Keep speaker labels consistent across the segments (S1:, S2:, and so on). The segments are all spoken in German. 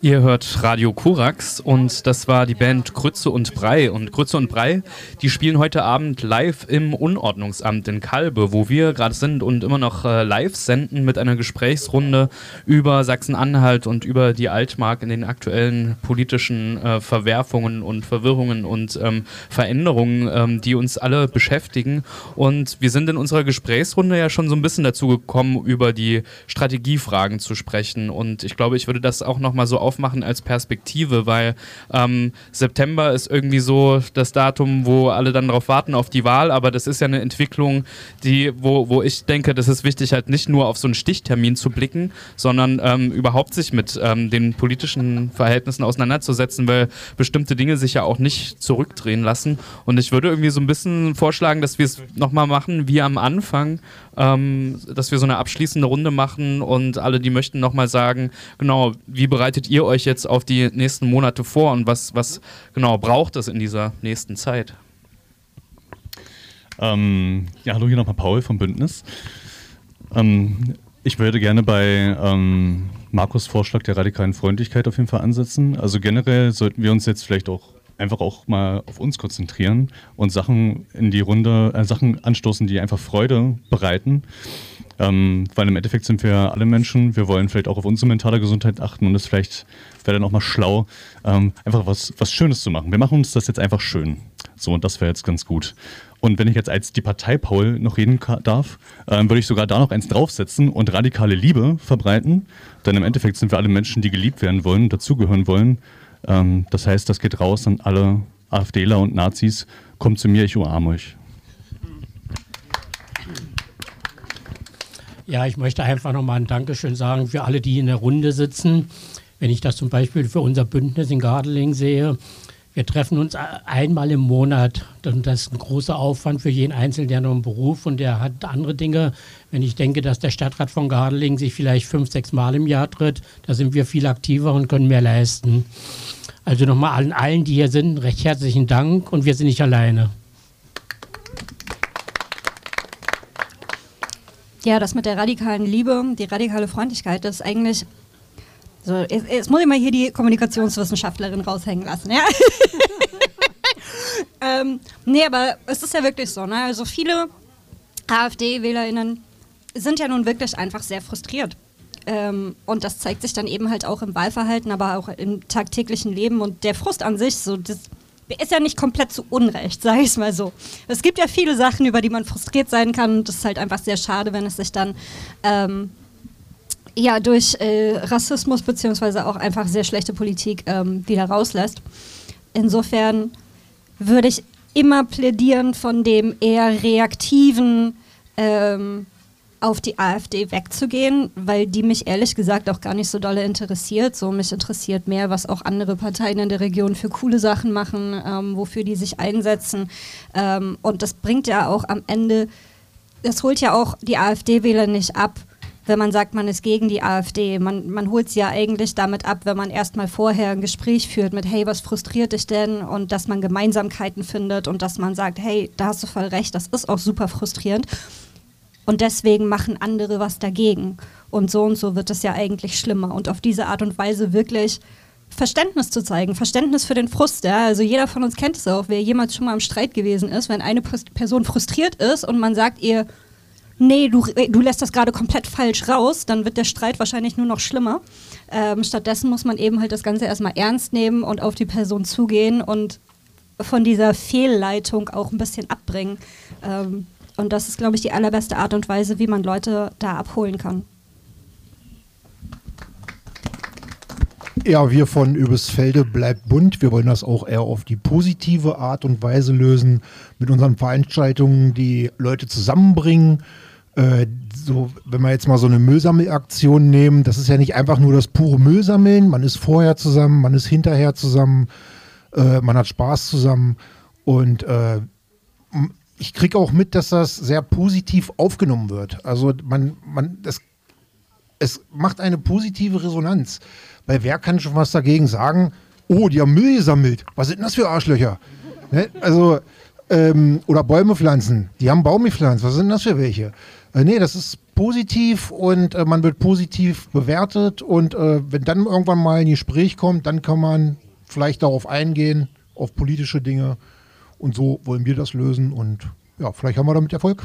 S1: Ihr hört Radio Korax und das war die Band Grütze und Brei. Und Grütze und Brei, die spielen heute Abend live im Unordnungsamt in Kalbe, wo wir gerade sind und immer noch live senden mit einer Gesprächsrunde über Sachsen-Anhalt und über die Altmark in den aktuellen politischen Verwerfungen und Verwirrungen und Veränderungen, die uns alle beschäftigen. Und wir sind in unserer Gesprächsrunde ja schon so ein bisschen dazu gekommen, über die Strategiefragen zu sprechen. Und ich glaube, ich würde das auch nochmal so aufmachen als Perspektive, weil September ist irgendwie so das Datum, wo alle dann darauf warten, auf die Wahl, aber das ist ja eine Entwicklung, wo ich denke, das ist wichtig, halt nicht nur auf so einen Stichtermin zu blicken, sondern überhaupt sich mit den politischen Verhältnissen auseinanderzusetzen, weil bestimmte Dinge sich ja auch nicht zurückdrehen lassen. Und ich würde irgendwie so ein bisschen vorschlagen, dass wir es nochmal machen wie am Anfang, dass wir so eine abschließende Runde machen und alle, die möchten, nochmal sagen, genau, wie bereitet ihr euch jetzt auf die nächsten Monate vor und was genau braucht es in dieser nächsten Zeit?
S2: Hallo, hier nochmal Paul vom Bündnis. Ich würde gerne bei Markus' Vorschlag der radikalen Freundlichkeit auf jeden Fall ansetzen. Also generell sollten wir uns jetzt vielleicht auch einfach auch mal auf uns konzentrieren und Sachen in die Runde, Sachen anstoßen, die einfach Freude bereiten. Weil im Endeffekt sind wir alle Menschen, wir wollen vielleicht auch auf unsere mentale Gesundheit achten und es vielleicht wäre dann auch mal schlau, einfach was Schönes zu machen. Wir machen uns das jetzt einfach schön. So, und das wäre jetzt ganz gut. Und wenn ich jetzt als die Partei Paul noch reden darf, würde ich sogar da noch eins draufsetzen und radikale Liebe verbreiten. Denn im Endeffekt sind wir alle Menschen, die geliebt werden wollen, dazugehören wollen. Das heißt, das geht raus an alle AfDler und Nazis. Kommt zu mir, ich umarme euch.
S3: Ja, ich möchte einfach nochmal ein Dankeschön sagen für alle, die in der Runde sitzen. Wenn ich das zum Beispiel für unser Bündnis in Gardeling sehe, wir treffen uns einmal im Monat. Und das ist ein großer Aufwand für jeden Einzelnen, der noch einen Beruf und der hat andere Dinge. Wenn ich denke, dass der Stadtrat von Gardeling sich vielleicht 5-6 Mal im Jahr tritt, da sind wir viel aktiver und können mehr leisten. Also nochmal an allen, die hier sind, recht herzlichen Dank und wir sind nicht alleine.
S4: Ja, das mit der radikalen Liebe, die radikale Freundlichkeit, das ist eigentlich so, jetzt muss ich mal hier die Kommunikationswissenschaftlerin raushängen lassen, ja? Nee, aber es ist ja wirklich so, ne? Also viele AfD-WählerInnen sind ja nun wirklich einfach sehr frustriert. Und das zeigt sich dann eben halt auch im Wahlverhalten, aber auch im tagtäglichen Leben. Und der Frust an sich, so, das ist ja nicht komplett zu Unrecht, sage ich es mal so. Es gibt ja viele Sachen, über die man frustriert sein kann. Und das ist halt einfach sehr schade, wenn es sich dann durch Rassismus beziehungsweise auch einfach sehr schlechte Politik wieder rauslässt. Insofern würde ich immer plädieren, von dem eher reaktiven auf die AfD wegzugehen, weil die mich ehrlich gesagt auch gar nicht so dolle interessiert. So, mich interessiert mehr, was auch andere Parteien in der Region für coole Sachen machen, wofür die sich einsetzen. Und das bringt ja auch am Ende, das holt ja auch die AfD-Wähler nicht ab, wenn man sagt, man ist gegen die AfD. Man holt sie ja eigentlich damit ab, wenn man erstmal vorher ein Gespräch führt mit, hey, was frustriert dich denn? Und dass man Gemeinsamkeiten findet und dass man sagt, hey, da hast du voll recht, das ist auch super frustrierend. Und deswegen machen andere was dagegen. Und so wird es ja eigentlich schlimmer. Und auf diese Art und Weise wirklich Verständnis zu zeigen, Verständnis für den Frust. Ja? Also jeder von uns kennt es auch, wer jemals schon mal im Streit gewesen ist, wenn eine Person frustriert ist und man sagt ihr, nee, du lässt das gerade komplett falsch raus, dann wird der Streit wahrscheinlich nur noch schlimmer. Stattdessen muss man eben halt das Ganze erstmal ernst nehmen und auf die Person zugehen und von dieser Fehlleitung auch ein bisschen abbringen. Und das ist, glaube ich, die allerbeste Art und Weise, wie man Leute da abholen kann.
S5: Ja, wir von Übersfelde bleibt bunt. Wir wollen das auch eher auf die positive Art und Weise lösen, mit unseren Veranstaltungen die Leute zusammenbringen. So, wenn wir jetzt mal so eine Müllsammelaktion nehmen, das ist ja nicht einfach nur das pure Müllsammeln. Man ist vorher zusammen, man ist hinterher zusammen, man hat Spaß zusammen und ich kriege auch mit, dass das sehr positiv aufgenommen wird. Also es macht eine positive Resonanz. Weil wer kann schon was dagegen sagen? Oh, die haben Müll gesammelt. Was sind denn das für Arschlöcher? Ne? Also, oder Bäume pflanzen. Die haben Baum gepflanzt. Was sind das für welche? Nee, das ist positiv und man wird positiv bewertet und wenn dann irgendwann mal ein Gespräch kommt, dann kann man vielleicht darauf eingehen, auf politische Dinge und so wollen wir das lösen und ja, vielleicht haben wir damit Erfolg.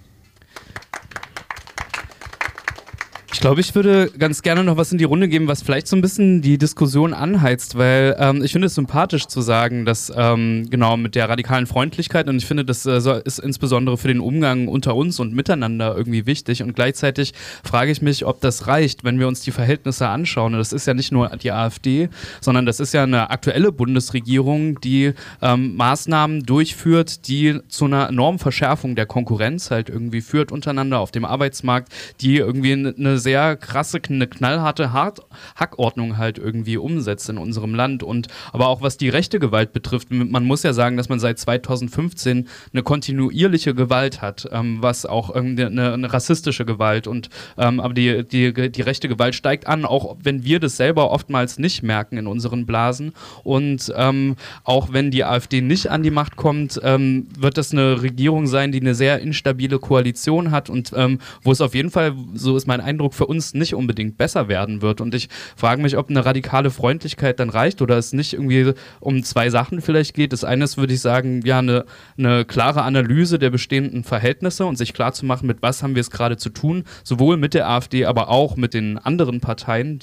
S1: Ich glaube, ich würde ganz gerne noch was in die Runde geben, was vielleicht so ein bisschen die Diskussion anheizt, weil ich finde es sympathisch zu sagen, dass genau mit der radikalen Freundlichkeit und ich finde, das ist insbesondere für den Umgang unter uns und miteinander irgendwie wichtig und gleichzeitig frage ich mich, ob das reicht, wenn wir uns die Verhältnisse anschauen. Und das ist ja nicht nur die AfD, sondern das ist ja eine aktuelle Bundesregierung, die Maßnahmen durchführt, die zu einer enormen Verschärfung der Konkurrenz halt irgendwie führt untereinander auf dem Arbeitsmarkt, die irgendwie eine sehr krasse, eine knallharte Hackordnung halt irgendwie umsetzt in unserem Land und aber auch was die rechte Gewalt betrifft, man muss ja sagen, dass man seit 2015 eine kontinuierliche Gewalt hat, was auch eine rassistische Gewalt und aber die rechte Gewalt steigt an, auch wenn wir das selber oftmals nicht merken in unseren Blasen und auch wenn die AfD nicht an die Macht kommt, wird das eine Regierung sein, die eine sehr instabile Koalition hat und wo es auf jeden Fall, so ist mein Eindruck, für uns nicht unbedingt besser werden wird. Und ich frage mich, ob eine radikale Freundlichkeit dann reicht oder es nicht irgendwie um zwei Sachen vielleicht geht. Das eine ist, würde ich sagen, ja, eine klare Analyse der bestehenden Verhältnisse und sich klar zu machen, mit was haben wir es gerade zu tun, sowohl mit der AfD, aber auch mit den anderen Parteien,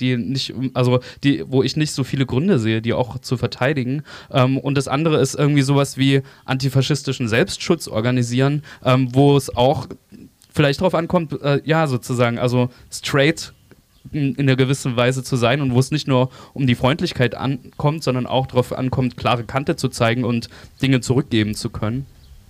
S1: wo ich nicht so viele Gründe sehe, die auch zu verteidigen. Und das andere ist irgendwie sowas wie antifaschistischen Selbstschutz organisieren, wo es auch vielleicht darauf ankommt, sozusagen, also straight in einer gewissen Weise zu sein und wo es nicht nur um die Freundlichkeit ankommt, sondern auch darauf ankommt, klare Kante zu zeigen und Dinge zurückgeben zu können.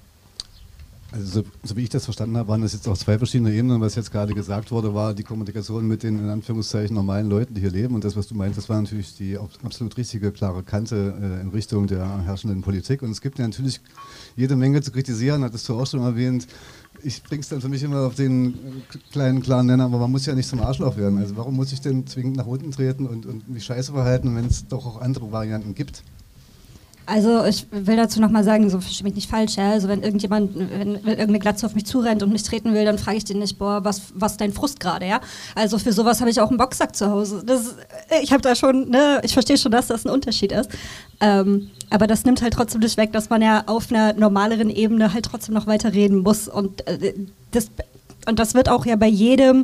S6: Also so wie ich das verstanden habe, waren das jetzt auch zwei verschiedene Ebenen. Was jetzt gerade gesagt wurde, war die Kommunikation mit den in Anführungszeichen normalen Leuten, die hier leben. Und das, was du meinst, das war natürlich die absolut richtige, klare Kante in Richtung der herrschenden Politik. Und es gibt ja natürlich jede Menge zu kritisieren, hattest du auch schon erwähnt. Ich bringe es dann für mich immer auf den kleinen, klaren Nenner, aber man muss ja nicht zum Arschloch werden. Also warum muss ich denn zwingend nach unten treten und mich scheiße verhalten, wenn es doch auch andere Varianten gibt?
S4: Also ich will dazu nochmal sagen, so verstehe mich nicht falsch, ja? Also wenn irgendeine Glatze auf mich zurennt und mich treten will, dann frage ich den nicht, boah, was ist dein Frust gerade, ja? Also für sowas habe ich auch einen Boxsack zu Hause. Ich habe da schon, ich verstehe schon, dass das ein Unterschied ist. Aber das nimmt halt trotzdem nicht weg, dass man ja auf einer normaleren Ebene halt trotzdem noch weiter reden muss. Und das wird auch ja bei jedem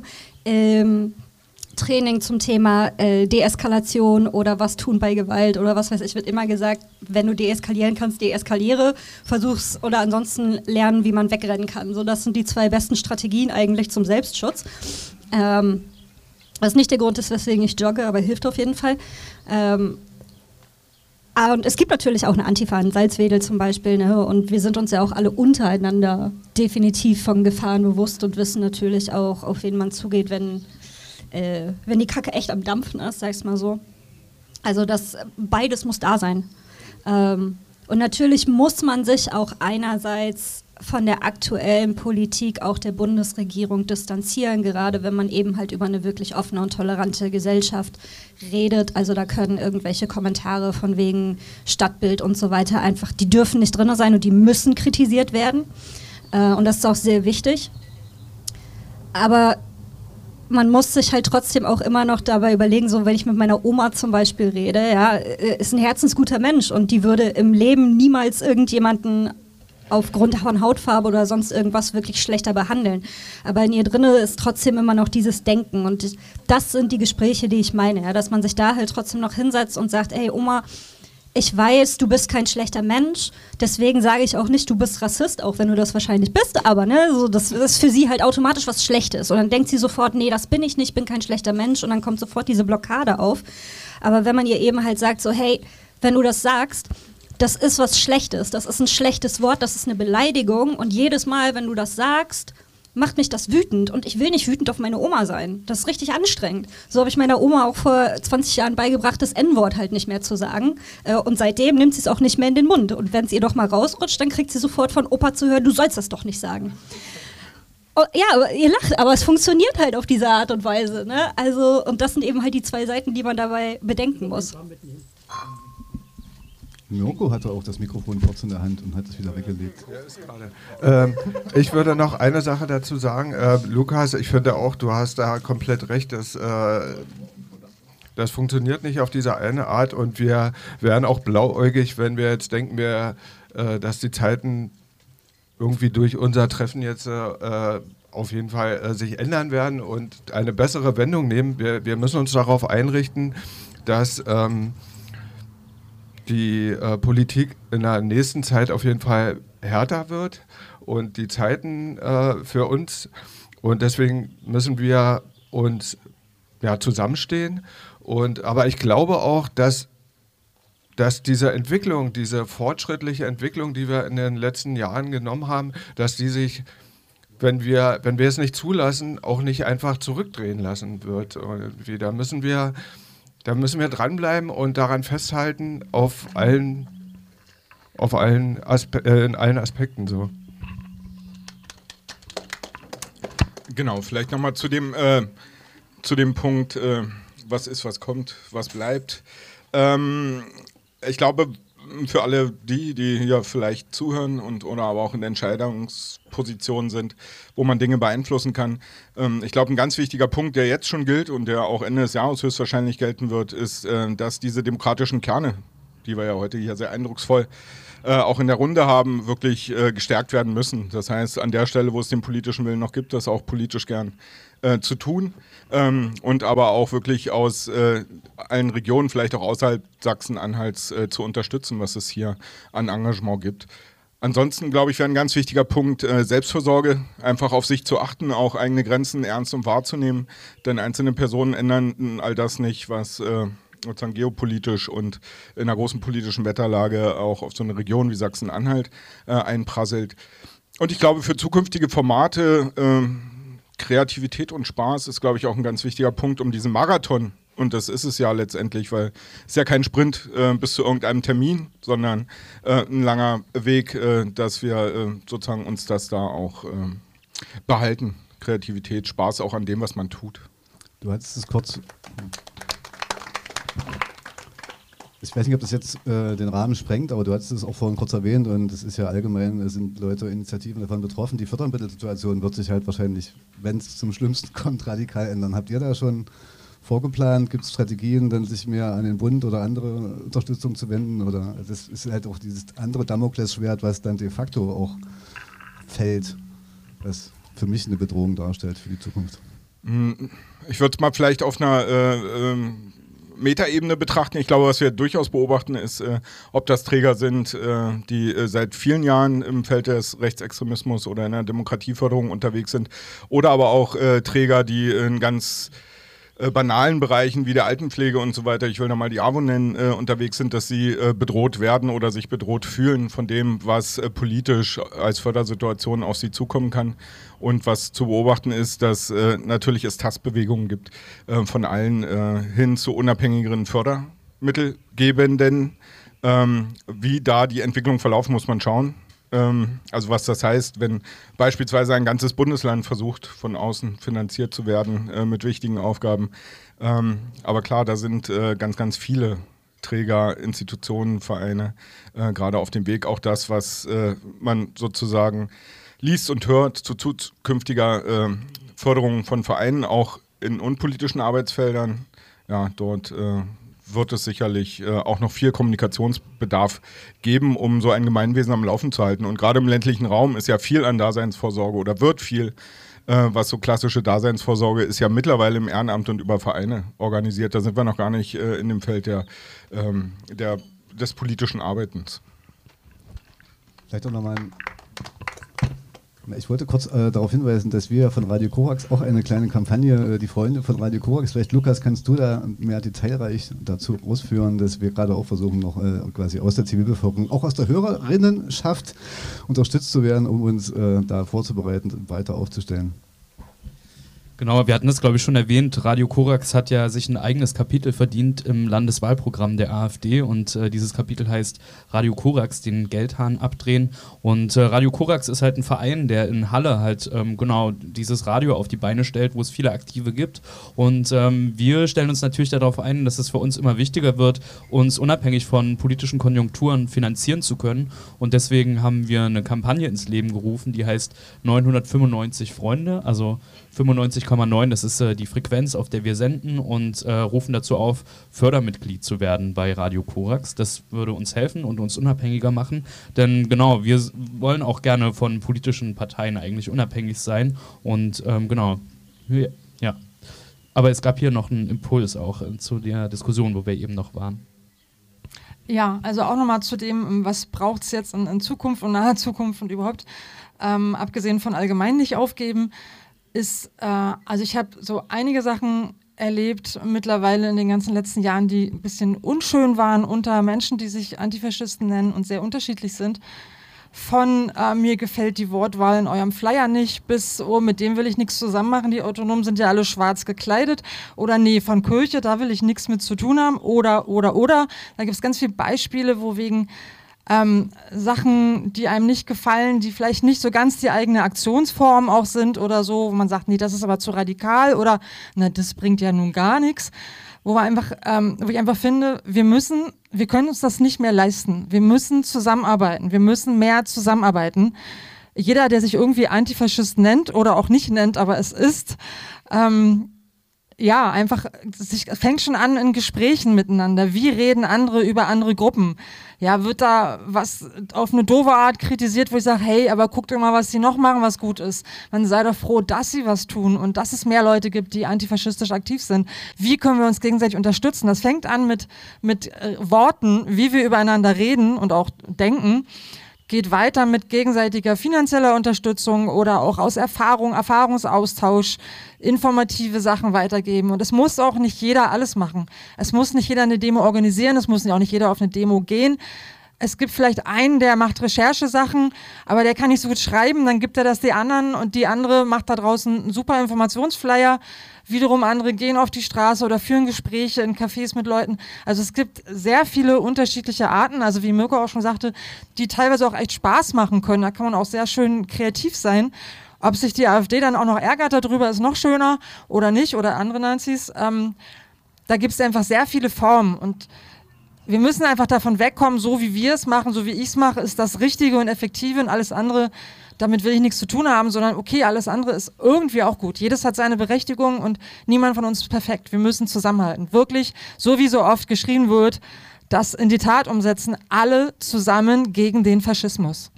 S4: Training zum Thema Deeskalation oder was tun bei Gewalt oder was weiß ich, wird immer gesagt, wenn du deeskalieren kannst, deeskaliere, versuch's oder ansonsten lernen, wie man wegrennen kann. So, das sind die zwei besten Strategien eigentlich zum Selbstschutz. Was nicht der Grund ist, weswegen ich jogge, aber hilft auf jeden Fall. Und es gibt natürlich auch eine Antifa in Salzwedel zum Beispiel, ne? Und wir sind uns ja auch alle untereinander definitiv von Gefahren bewusst und wissen natürlich auch, auf wen man zugeht, wenn die Kacke echt am Dampfen ist, sag ich's mal so. Also beides muss da sein. Und natürlich muss man sich auch einerseits von der aktuellen Politik auch der Bundesregierung distanzieren, gerade wenn man eben halt über eine wirklich offene und tolerante Gesellschaft redet. Also da können irgendwelche Kommentare von wegen Stadtbild und so weiter einfach, die dürfen nicht drin sein und die müssen kritisiert werden. Und das ist auch sehr wichtig. Aber man muss sich halt trotzdem auch immer noch dabei überlegen, so wenn ich mit meiner Oma zum Beispiel rede, ja, ist ein herzensguter Mensch und die würde im Leben niemals irgendjemanden aufgrund von Hautfarbe oder sonst irgendwas wirklich schlechter behandeln. Aber in ihr drinne ist trotzdem immer noch dieses Denken und das sind die Gespräche, die ich meine, ja, dass man sich da halt trotzdem noch hinsetzt und sagt, ey Oma, ich weiß, du bist kein schlechter Mensch, deswegen sage ich auch nicht, du bist Rassist, auch wenn du das wahrscheinlich bist, aber ne, so, das ist für sie halt automatisch was Schlechtes. Und dann denkt sie sofort, nee, das bin ich nicht, bin kein schlechter Mensch und dann kommt sofort diese Blockade auf. Aber wenn man ihr eben halt sagt, so hey, wenn du das sagst, das ist was Schlechtes, das ist ein schlechtes Wort, das ist eine Beleidigung und jedes Mal, wenn du das sagst, macht mich das wütend und ich will nicht wütend auf meine Oma sein. Das ist richtig anstrengend. So habe ich meiner Oma auch vor 20 Jahren beigebracht, das N-Wort halt nicht mehr zu sagen. Und seitdem nimmt sie es auch nicht mehr in den Mund. Und wenn es ihr doch mal rausrutscht, dann kriegt sie sofort von Opa zu hören, du sollst das doch nicht sagen. Oh, ja, aber ihr lacht, aber es funktioniert halt auf diese Art und Weise. Ne? Also, und das sind eben halt die zwei Seiten, die man dabei bedenken muss.
S6: Mirko hatte auch das Mikrofon kurz in der Hand und hat es wieder weggelegt.
S7: Ja, ist gerade. Ich würde noch eine Sache dazu sagen. Lukas, ich finde auch, du hast da komplett recht, dass das funktioniert nicht auf diese eine Art und wir wären auch blauäugig, wenn wir jetzt denken, dass die Zeiten irgendwie durch unser Treffen jetzt auf jeden Fall sich ändern werden und eine bessere Wendung nehmen. Wir müssen uns darauf einrichten, dass die Politik in der nächsten Zeit auf jeden Fall härter wird und die Zeiten für uns und deswegen müssen wir uns zusammenstehen. Aber ich glaube auch, dass diese Entwicklung, diese fortschrittliche Entwicklung, die wir in den letzten Jahren genommen haben, dass die sich, wenn wir es nicht zulassen, auch nicht einfach zurückdrehen lassen wird. Und da müssen wir dranbleiben und daran festhalten in allen Aspekten so.
S8: Genau, vielleicht nochmal zu dem Punkt, was ist, was kommt, was bleibt. Ich glaube, für alle die hier vielleicht zuhören oder aber auch in Entscheidungspositionen sind, wo man Dinge beeinflussen kann. Ich glaube, ein ganz wichtiger Punkt, der jetzt schon gilt und der auch Ende des Jahres höchstwahrscheinlich gelten wird, ist, dass diese demokratischen Kerne, die wir ja heute hier sehr eindrucksvoll auch in der Runde haben, wirklich gestärkt werden müssen. Das heißt, an der Stelle, wo es den politischen Willen noch gibt, das auch politisch gern zu tun und aber auch wirklich aus allen Regionen, vielleicht auch außerhalb Sachsen-Anhalts zu unterstützen, was es hier an Engagement gibt. Ansonsten, glaube ich, wäre ein ganz wichtiger Punkt Selbstversorge, einfach auf sich zu achten, auch eigene Grenzen ernst und wahrzunehmen, denn einzelne Personen ändern all das nicht, was sozusagen geopolitisch und in einer großen politischen Wetterlage auch auf so eine Region wie Sachsen-Anhalt einprasselt. Und ich glaube, für zukünftige Formate Kreativität und Spaß ist, glaube ich, auch ein ganz wichtiger Punkt, um diesen Marathon, und das ist es ja letztendlich, weil es ist ja kein Sprint bis zu irgendeinem Termin, sondern ein langer Weg, dass wir sozusagen uns das da auch behalten. Kreativität, Spaß auch an dem, was man tut.
S6: Du hattest es kurz... Ich weiß nicht, ob das jetzt den Rahmen sprengt, aber du hattest es auch vorhin kurz erwähnt und es ist ja allgemein, es sind Leute, Initiativen davon betroffen. Die Fördermittelsituation wird sich halt wahrscheinlich, wenn es zum Schlimmsten kommt, radikal ändern. Habt ihr da schon vorgeplant? Gibt es Strategien, dann sich mehr an den Bund oder andere Unterstützung zu wenden? Oder das ist halt auch dieses andere Damoklesschwert, was dann de facto auch fällt, was für mich eine Bedrohung darstellt für die Zukunft.
S8: Ich würde es mal vielleicht auf einer Metaebene betrachten. Ich glaube, was wir durchaus beobachten, ist, ob das Träger sind, die seit vielen Jahren im Feld des Rechtsextremismus oder in der Demokratieförderung unterwegs sind, oder aber auch Träger, die in ganz banalen Bereichen wie der Altenpflege und so weiter, ich will da mal die AWO nennen, unterwegs sind, dass sie bedroht werden oder sich bedroht fühlen von dem, was politisch als Fördersituation auf sie zukommen kann. Und was zu beobachten ist, dass natürlich es Tastbewegungen gibt von allen hin zu unabhängigeren Fördermittelgebenden. Wie da die Entwicklung verlaufen, muss man schauen. Also was das heißt, wenn beispielsweise ein ganzes Bundesland versucht, von außen finanziert zu werden mit wichtigen Aufgaben. Aber klar, da sind ganz, ganz viele Träger, Institutionen, Vereine gerade auf dem Weg. Auch das, was man sozusagen liest und hört zu zukünftiger Förderung von Vereinen, auch in unpolitischen Arbeitsfeldern. Ja, dort wird es sicherlich auch noch viel Kommunikationsbedarf geben, um so ein Gemeinwesen am Laufen zu halten. Und gerade im ländlichen Raum ist ja viel an Daseinsvorsorge oder wird viel, was so klassische Daseinsvorsorge ist, ja mittlerweile im Ehrenamt und über Vereine organisiert. Da sind wir noch gar nicht in dem Feld des politischen Arbeitens.
S6: Vielleicht auch nochmal Ich wollte kurz darauf hinweisen, dass wir von Radio Korax auch eine kleine Kampagne, die Freunde von Radio Korax, vielleicht Lukas, kannst du da mehr detailreich dazu ausführen, dass wir gerade auch versuchen, noch quasi aus der Zivilbevölkerung, auch aus der Hörerinnenschaft unterstützt zu werden, um uns da vorzubereiten und weiter aufzustellen.
S1: Genau, wir hatten das, glaube ich, schon erwähnt. Radio Korax hat ja sich ein eigenes Kapitel verdient im Landeswahlprogramm der AfD und dieses Kapitel heißt Radio Korax, den Geldhahn abdrehen. Und Radio Korax ist halt ein Verein, der in Halle halt genau dieses Radio auf die Beine stellt, wo es viele Aktive gibt. Und wir stellen uns natürlich darauf ein, dass es für uns immer wichtiger wird, uns unabhängig von politischen Konjunkturen finanzieren zu können. Und deswegen haben wir eine Kampagne ins Leben gerufen, die heißt 995 Freunde, also 95,9, das ist die Frequenz, auf der wir senden und rufen dazu auf, Fördermitglied zu werden bei Radio Korax. Das würde uns helfen und uns unabhängiger machen, denn genau, wir wollen auch gerne von politischen Parteien eigentlich unabhängig sein und genau, ja. Aber es gab hier noch einen Impuls auch zu der Diskussion, wo wir eben noch waren.
S9: Ja, also auch nochmal zu dem, was braucht es jetzt in Zukunft und naher Zukunft und überhaupt, abgesehen von allgemein nicht aufgeben, ist, also ich habe so einige Sachen erlebt mittlerweile in den ganzen letzten Jahren, die ein bisschen unschön waren unter Menschen, die sich Antifaschisten nennen und sehr unterschiedlich sind. Von mir gefällt die Wortwahl in eurem Flyer nicht, bis, oh, mit dem will ich nichts zusammen machen, die Autonomen sind ja alle schwarz gekleidet. Oder nee, von Kirche, da will ich nichts mit zu tun haben. Oder. Da gibt es ganz viele Beispiele, wo wegen Sachen, die einem nicht gefallen, die vielleicht nicht so ganz die eigene Aktionsform auch sind oder so, wo man sagt, nee, das ist aber zu radikal oder na, das bringt ja nun gar nichts. Wo ich einfach finde, wir können uns das nicht mehr leisten. Wir müssen zusammenarbeiten. Wir müssen mehr zusammenarbeiten. Jeder, der sich irgendwie Antifaschist nennt oder auch nicht nennt, aber es ist, ja, einfach, fängt schon an in Gesprächen miteinander. Wie reden andere über andere Gruppen? Ja, wird da was auf eine doofe Art kritisiert, wo ich sage, hey, aber guckt doch mal, was sie noch machen, was gut ist. Man sei doch froh, dass sie was tun und dass es mehr Leute gibt, die antifaschistisch aktiv sind. Wie können wir uns gegenseitig unterstützen? Das fängt an mit Worten, wie wir übereinander reden und auch denken. Geht weiter mit gegenseitiger finanzieller Unterstützung oder auch aus Erfahrungsaustausch, informative Sachen weitergeben. Und es muss auch nicht jeder alles machen. Es muss nicht jeder eine Demo organisieren, es muss auch nicht jeder auf eine Demo gehen. Es gibt vielleicht einen, der macht Recherchesachen, aber der kann nicht so gut schreiben, dann gibt er das die anderen und die andere macht da draußen einen super Informationsflyer. Wiederum andere gehen auf die Straße oder führen Gespräche in Cafés mit Leuten. Also es gibt sehr viele unterschiedliche Arten, also wie Mirko auch schon sagte, die teilweise auch echt Spaß machen können. Da kann man auch sehr schön kreativ sein. Ob sich die AfD dann auch noch ärgert darüber, ist noch schöner oder nicht, oder andere Nazis. Da gibt es einfach sehr viele Formen und wir müssen einfach davon wegkommen, so wie wir es machen, so wie ich es mache, ist das Richtige und Effektive und alles andere, damit will ich nichts zu tun haben, sondern okay, alles andere ist irgendwie auch gut. Jedes hat seine Berechtigung und niemand von uns ist perfekt. Wir müssen zusammenhalten. Wirklich, so wie so oft geschrien wird, das in die Tat umsetzen, alle zusammen gegen den Faschismus.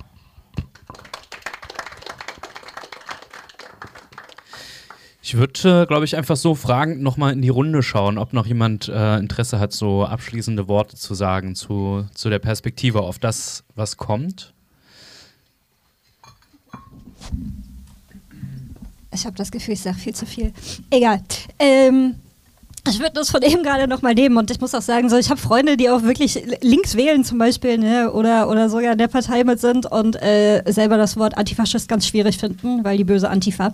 S1: Ich würde, glaube ich, einfach so fragend nochmal in die Runde schauen, ob noch jemand Interesse hat, so abschließende Worte zu sagen zu der Perspektive auf das, was kommt.
S4: Ich habe das Gefühl, ich sage viel zu viel. Egal. Ich würde das von eben gerade nochmal nehmen und ich muss auch sagen, so, ich habe Freunde, die auch wirklich links wählen zum Beispiel, ne, oder sogar in der Partei mit sind und selber das Wort Antifaschist ganz schwierig finden, weil die böse Antifa.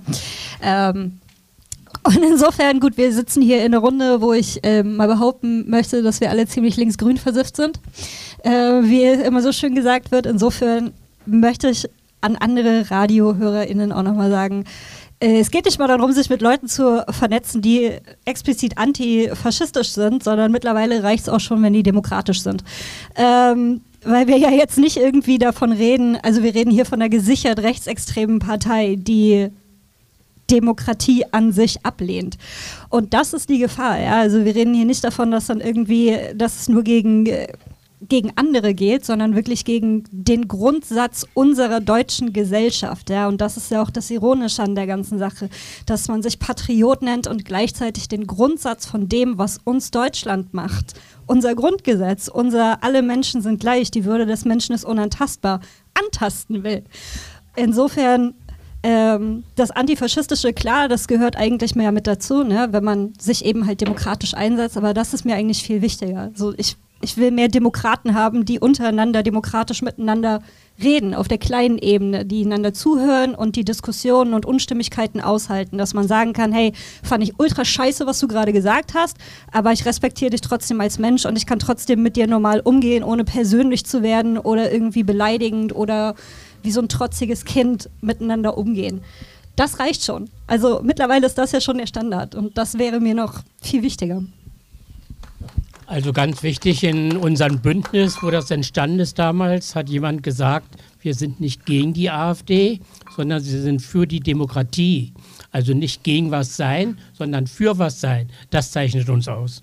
S4: Und insofern, gut, wir sitzen hier in einer Runde, wo ich mal behaupten möchte, dass wir alle ziemlich linksgrün versifft sind. Wie immer so schön gesagt wird, insofern möchte ich an andere RadiohörerInnen auch nochmal sagen, es geht nicht mal darum, sich mit Leuten zu vernetzen, die explizit antifaschistisch sind, sondern mittlerweile reicht es auch schon, wenn die demokratisch sind. Weil wir ja jetzt nicht irgendwie davon reden, also wir reden hier von einer gesichert rechtsextremen Partei, die Demokratie an sich ablehnt. Und das ist die Gefahr. Ja? Also wir reden hier nicht davon, dass dann irgendwie, dass es nur gegen andere geht, sondern wirklich gegen den Grundsatz unserer deutschen Gesellschaft. Ja? Und das ist ja auch das Ironische an der ganzen Sache, dass man sich Patriot nennt und gleichzeitig den Grundsatz von dem, was uns Deutschland macht, unser Grundgesetz, alle Menschen sind gleich, die Würde des Menschen ist unantastbar, antasten will. Insofern das Antifaschistische, klar, das gehört eigentlich mehr mit dazu, ne, wenn man sich eben halt demokratisch einsetzt, aber das ist mir eigentlich viel wichtiger. Also ich ich will mehr Demokraten haben, die untereinander demokratisch miteinander reden, auf der kleinen Ebene, die einander zuhören und die Diskussionen und Unstimmigkeiten aushalten, dass man sagen kann, hey, fand ich ultra scheiße, was du gerade gesagt hast, aber ich respektiere dich trotzdem als Mensch und ich kann trotzdem mit dir normal umgehen, ohne persönlich zu werden oder irgendwie beleidigend oder wie so ein trotziges Kind miteinander umgehen. Das reicht schon. Also mittlerweile ist das ja schon der Standard und das wäre mir noch viel wichtiger.
S3: Also ganz wichtig in unserem Bündnis, wo das entstanden ist damals, hat jemand gesagt, wir sind nicht gegen die AfD, sondern sie sind für die Demokratie. Also nicht gegen was sein, sondern für was sein. Das zeichnet uns aus.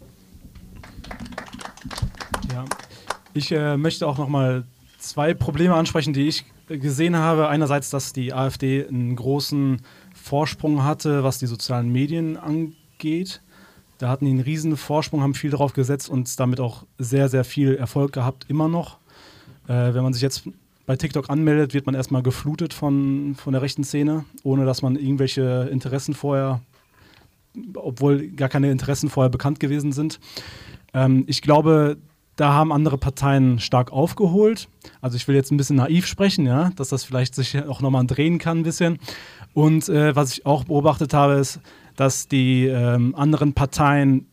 S10: Ja. Ich möchte auch nochmal 2 Probleme ansprechen, die ich gesehen habe. Einerseits, dass die AfD einen großen Vorsprung hatte, was die sozialen Medien angeht. Da hatten die einen riesen Vorsprung, haben viel darauf gesetzt und damit auch sehr, sehr viel Erfolg gehabt, immer noch. Wenn man sich jetzt bei TikTok anmeldet, wird man erstmal geflutet von der rechten Szene, ohne dass man irgendwelche Interessen vorher, obwohl gar keine Interessen vorher bekannt gewesen sind. Ich glaube, da haben andere Parteien stark aufgeholt. Also ich will jetzt ein bisschen naiv sprechen, ja, dass das vielleicht sich auch nochmal drehen kann ein bisschen. Und was ich auch beobachtet habe, ist, dass die anderen Parteien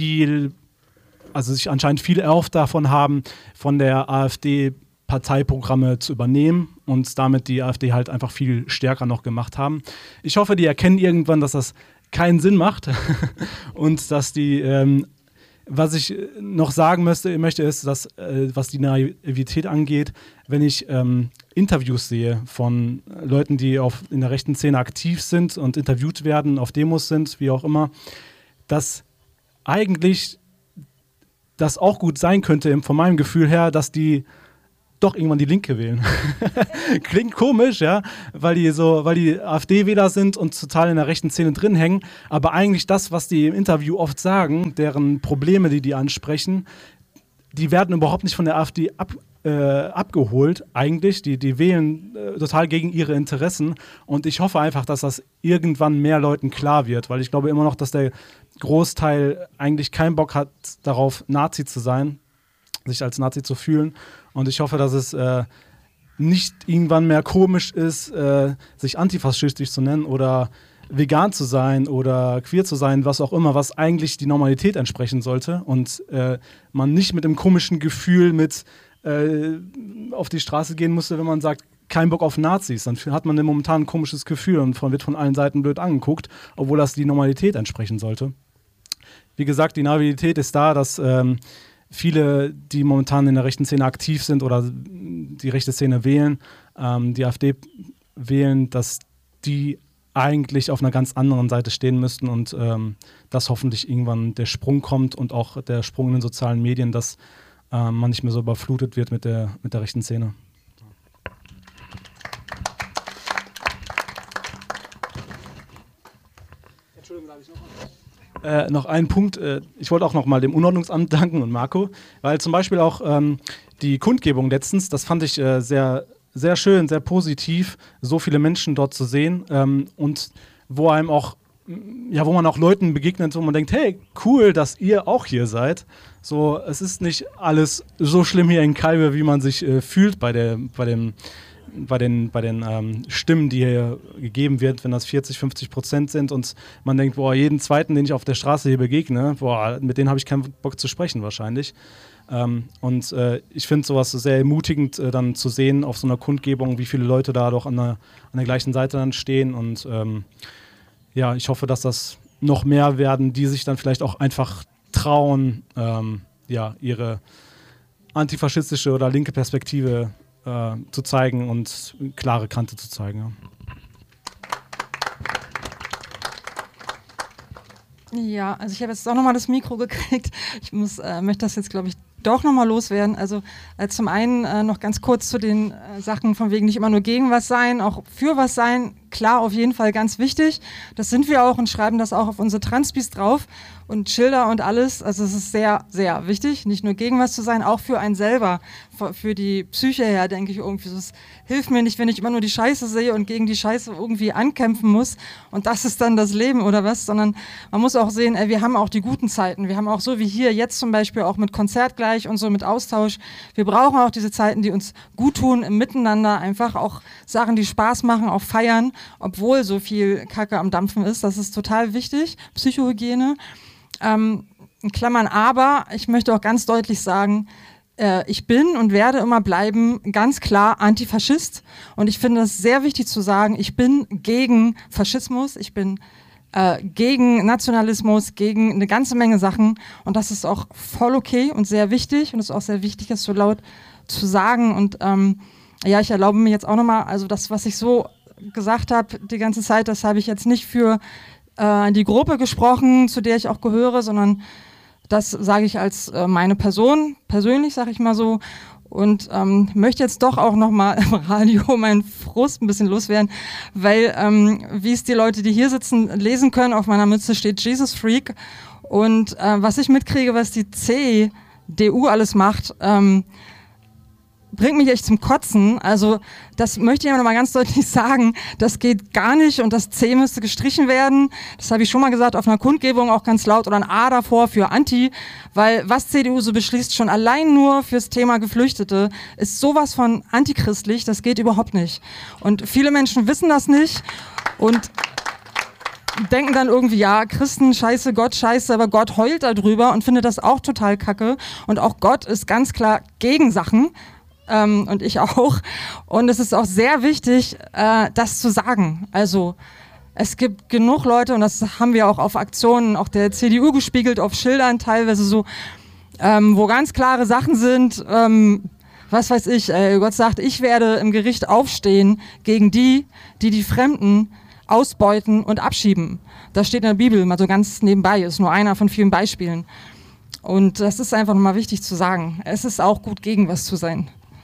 S10: sich anscheinend viel erhofft davon haben, von der AfD Parteiprogramme zu übernehmen und damit die AfD halt einfach viel stärker noch gemacht haben. Ich hoffe, die erkennen irgendwann, dass das keinen Sinn macht und dass die was ich noch sagen möchte, ist, dass, was die Naivität angeht, wenn ich Interviews sehe von Leuten, die in der rechten Szene aktiv sind und interviewt werden, auf Demos sind, wie auch immer, dass eigentlich das auch gut sein könnte, von meinem Gefühl her, dass die doch irgendwann die Linke wählen. Klingt komisch, ja, weil die AfD-Wähler sind und total in der rechten Szene drin hängen, aber eigentlich das, was die im Interview oft sagen, deren Probleme, die ansprechen, die werden überhaupt nicht von der AfD abgeholt, eigentlich. Die wählen total gegen ihre Interessen und ich hoffe einfach, dass das irgendwann mehr Leuten klar wird, weil ich glaube immer noch, dass der Großteil eigentlich keinen Bock hat, darauf Nazi zu sein, sich als Nazi zu fühlen. Und ich hoffe, dass es nicht irgendwann mehr komisch ist, sich antifaschistisch zu nennen oder vegan zu sein oder queer zu sein, was auch immer, was eigentlich die Normalität entsprechen sollte. Und man nicht mit einem komischen Gefühl auf die Straße gehen musste, wenn man sagt, kein Bock auf Nazis. Dann hat man momentan ein komisches Gefühl und wird von allen Seiten blöd angeguckt, obwohl das die Normalität entsprechen sollte. Wie gesagt, die Naivität ist da, dass viele, die momentan in der rechten Szene aktiv sind oder die rechte Szene wählen, die AfD wählen, dass die eigentlich auf einer ganz anderen Seite stehen müssten und dass hoffentlich irgendwann der Sprung kommt und auch der Sprung in den sozialen Medien, dass man nicht mehr so überflutet wird mit der rechten Szene. Entschuldigung, darf ich noch mal? Noch einen Punkt, ich wollte auch noch mal dem Unordnungsamt danken und Marco, weil zum Beispiel auch die Kundgebung letztens, das fand ich sehr, sehr schön, sehr positiv, so viele Menschen dort zu sehen und wo man auch Leuten begegnet, wo man denkt, hey, cool, dass ihr auch hier seid. So, es ist nicht alles so schlimm hier in Calbe, wie man sich fühlt bei den Stimmen, die hier gegeben wird, wenn das 40-50% sind und man denkt, boah, jeden Zweiten, den ich auf der Straße hier begegne, boah, mit denen habe ich keinen Bock zu sprechen wahrscheinlich. Ich finde sowas sehr ermutigend, dann zu sehen auf so einer Kundgebung, wie viele Leute da doch an der gleichen Seite dann stehen und ich hoffe, dass das noch mehr werden, die sich dann vielleicht auch einfach trauen, ihre antifaschistische oder linke Perspektive zu zeigen und klare Kante zu zeigen.
S9: Ja, also ich habe jetzt doch nochmal das Mikro gekriegt. Ich möchte das jetzt, glaube ich, doch nochmal loswerden. Also zum einen noch ganz kurz zu den Sachen von wegen nicht immer nur gegen was sein, auch für was sein. Klar, klar, auf jeden Fall ganz wichtig. Das sind wir auch und schreiben das auch auf unsere Transpis drauf und Schilder und alles. Also es ist sehr, sehr wichtig, nicht nur gegen was zu sein, auch für einen selber, für die Psyche her, denke ich irgendwie. Es hilft mir nicht, wenn ich immer nur die Scheiße sehe und gegen die Scheiße irgendwie ankämpfen muss und das ist dann das Leben oder was, sondern man muss auch sehen, wir haben auch die guten Zeiten. Wir haben auch so wie hier jetzt zum Beispiel auch mit Konzert gleich und so mit Austausch. Wir brauchen auch diese Zeiten, die uns gut tun im Miteinander, einfach auch Sachen, die Spaß machen, auch feiern, obwohl so viel Kacke am Dampfen ist. Das ist total wichtig, Psychohygiene. In Klammern aber, ich möchte auch ganz deutlich sagen, ich bin und werde immer bleiben ganz klar Antifaschist und ich finde es sehr wichtig zu sagen, ich bin gegen Faschismus, ich bin gegen Nationalismus, gegen eine ganze Menge Sachen und das ist auch voll okay und sehr wichtig und es ist auch sehr wichtig, das so laut zu sagen und ja, ich erlaube mir jetzt auch nochmal, also das, was ich so gesagt habe die ganze Zeit, das habe ich jetzt nicht für die Gruppe gesprochen, zu der ich auch gehöre, sondern das sage ich als meine Person, persönlich sage ich mal so und möchte jetzt doch auch nochmal im Radio meinen Frust ein bisschen loswerden, weil wie es die Leute, die hier sitzen, lesen können, auf meiner Mütze steht Jesus Freak und was ich mitkriege, was die CDU alles macht, bringt mich echt zum Kotzen. Also das möchte ich aber mal ganz deutlich sagen, das geht gar nicht und das C müsste gestrichen werden. Das habe ich schon mal gesagt auf einer Kundgebung, auch ganz laut oder ein A davor für Anti, weil was CDU so beschließt, schon allein nur fürs Thema Geflüchtete, ist sowas von antichristlich, das geht überhaupt nicht. Und viele Menschen wissen das nicht und denken dann irgendwie, ja, Christen scheiße, Gott scheiße, aber Gott heult darüber und findet das auch total kacke und auch Gott ist ganz klar gegen Sachen, und ich auch. Und es ist auch sehr wichtig, das zu sagen. Also es gibt genug Leute, und das haben wir auch auf Aktionen, auch der CDU gespiegelt, auf Schildern teilweise so, wo ganz klare Sachen sind, was weiß ich, Gott sagt, ich werde im Gericht aufstehen gegen die Fremden ausbeuten und abschieben. Das steht in der Bibel, mal so ganz nebenbei, ist nur einer von vielen Beispielen. Und das ist einfach nochmal wichtig zu sagen. Es ist auch gut, gegen was zu sein.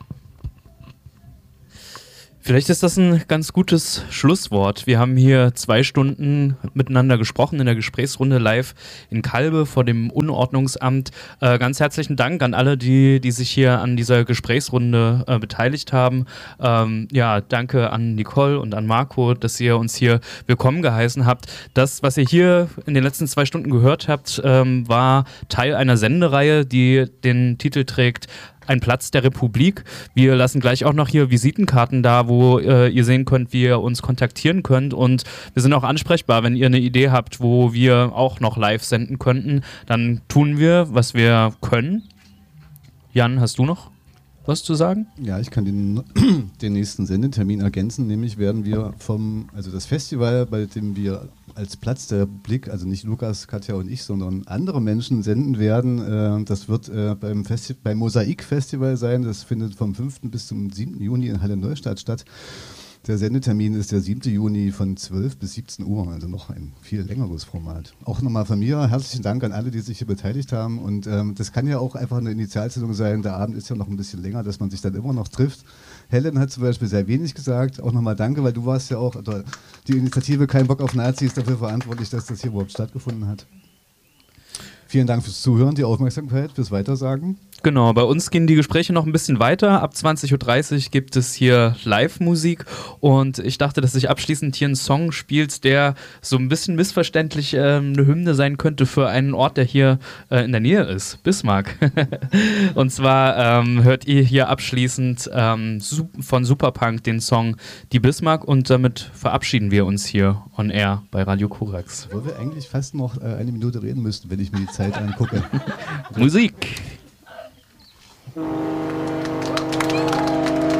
S1: Vielleicht ist das ein ganz gutes Schlusswort. Wir haben hier 2 Stunden miteinander gesprochen in der Gesprächsrunde live in Kalbe vor dem Unordnungsamt. Ganz herzlichen Dank an alle, die sich hier an dieser Gesprächsrunde beteiligt haben. Ja, danke an Nicole und an Marco, dass ihr uns hier willkommen geheißen habt. Das, was ihr hier in den letzten 2 Stunden gehört habt, war Teil einer Sendereihe, die den Titel trägt Ein Platz der Republik. Wir lassen gleich auch noch hier Visitenkarten da, wo ihr sehen könnt, wie ihr uns kontaktieren könnt und wir sind auch ansprechbar, wenn ihr eine Idee habt, wo wir auch noch live senden könnten, dann tun wir, was wir können. Jan, hast du noch was zu sagen?
S6: Ja, ich kann den nächsten Sendetermin ergänzen, nämlich werden wir also das Festival, bei dem wir als Platz der Republik, also nicht Lukas, Katja und ich, sondern andere Menschen senden werden. Das wird beim Mosaik-Festival sein, das findet vom 5. bis zum 7. Juni in Halle Neustadt statt. Der Sendetermin ist der 7. Juni von 12 bis 17 Uhr, also noch ein viel längeres Format. Auch nochmal von mir herzlichen Dank an alle, die sich hier beteiligt haben. Und das kann ja auch einfach eine Initialzündung sein. Der Abend ist ja noch ein bisschen länger, dass man sich dann immer noch trifft. Helen hat zum Beispiel sehr wenig gesagt. Auch nochmal danke, weil du warst ja auch, oder die Initiative Kein Bock auf Nazis, dafür verantwortlich, dass das hier überhaupt stattgefunden hat. Vielen Dank fürs Zuhören, die Aufmerksamkeit, fürs Weitersagen.
S1: Genau, bei uns gehen die Gespräche noch ein bisschen weiter. Ab 20.30 Uhr gibt es hier Live-Musik und ich dachte, dass sich abschließend hier ein Song spielt, der so ein bisschen missverständlich eine Hymne sein könnte für einen Ort, der hier in der Nähe ist, Bismarck. Und zwar hört ihr hier abschließend von Superpunk den Song Die Bismarck und damit verabschieden wir uns hier on air bei Radio Korax.
S6: Wo wir eigentlich fast noch eine Minute reden müssten, wenn ich mir die Zeit angucke.
S1: Musik!